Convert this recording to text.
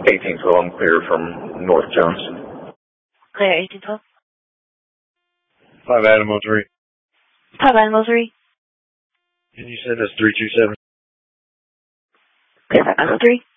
1812, I'm clear from North Jones. Clear, 1812. 5 Animal 3. 5 Animal 3. Can you send us 327? Clear, 5 Animal 3.